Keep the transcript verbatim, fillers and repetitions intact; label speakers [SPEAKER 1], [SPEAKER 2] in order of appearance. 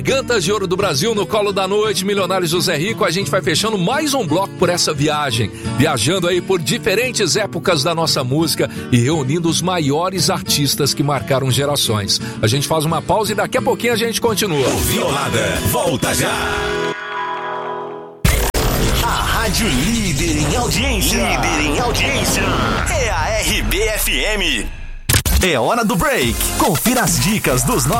[SPEAKER 1] Gantas de Ouro do Brasil no colo da noite, Milionário José Rico. A gente vai fechando mais um bloco por essa viagem, viajando aí por diferentes épocas da nossa música e reunindo os maiores artistas que marcaram gerações. A gente faz uma pausa e daqui a pouquinho a gente continua.
[SPEAKER 2] O Violada volta já. A rádio líder em audiência, líder em audiência é a R B F M. É hora do break. Confira as dicas dos nossos